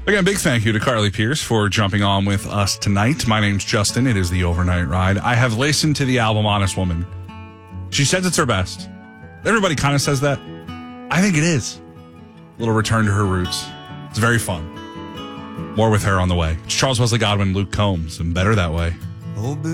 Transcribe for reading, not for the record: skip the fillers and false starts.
Again, big thank you to Carly Pierce for jumping on with us tonight. My name's Justin. It is the Overnight Ride. I have listened to the album Honest Woman. She says it's her best. Everybody kind of says that. I think it is. A little return to her roots. It's very fun. More with her on the way. It's Charles Wesley Godwin, Luke Combs, and Better That Way.